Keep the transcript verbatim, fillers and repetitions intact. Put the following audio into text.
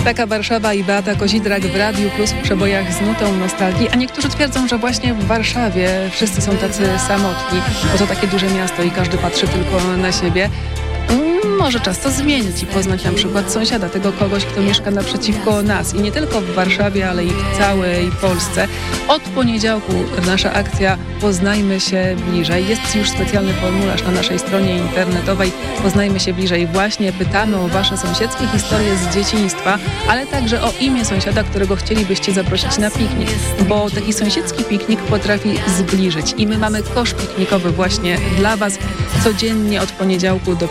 Taka Warszawa i Beata Kozidrak w Radiu Plus w przebojach z nutą nostalgii. A niektórzy twierdzą, że właśnie w Warszawie wszyscy są tacy samotni, bo to takie duże miasto i każdy patrzy tylko na siebie. Może czas to zmienić i poznać na przykład sąsiada, tego kogoś, kto mieszka naprzeciwko nas. I nie tylko w Warszawie, ale i w całej Polsce. Od poniedziałku nasza akcja Poznajmy się bliżej. Jest już specjalny formularz na naszej stronie internetowej Poznajmy się bliżej. Właśnie pytamy o wasze sąsiedzkie historie z dzieciństwa, ale także o imię sąsiada, którego chcielibyście zaprosić na piknik. Bo taki sąsiedzki piknik potrafi zbliżyć. I my mamy kosz piknikowy właśnie dla was codziennie od poniedziałku do